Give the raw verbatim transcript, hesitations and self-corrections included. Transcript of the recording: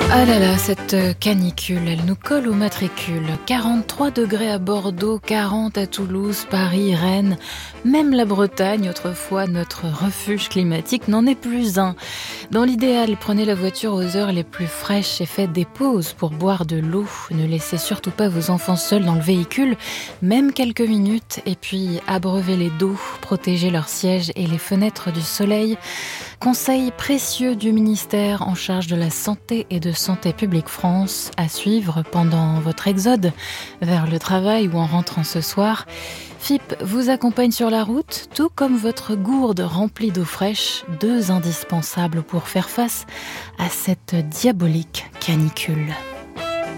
Ah là là, cette canicule, elle nous colle au matricule. quarante-trois degrés à Bordeaux, quarante à Toulouse, Paris, Rennes. Même la Bretagne, autrefois notre refuge climatique, n'en est plus un. Dans l'idéal, prenez la voiture aux heures les plus fraîches et faites des pauses pour boire de l'eau. Ne laissez surtout pas vos enfants seuls dans le véhicule, même quelques minutes. Et puis, abreuvez-les d'eau, protégez leurs sièges et les fenêtres du soleil. Conseil précieux du ministère en charge de la santé et de Santé publique France à suivre pendant votre exode vers le travail ou en rentrant ce soir. F I P vous accompagne sur la route, tout comme votre gourde remplie d'eau fraîche, deux indispensables pour faire face à cette diabolique canicule.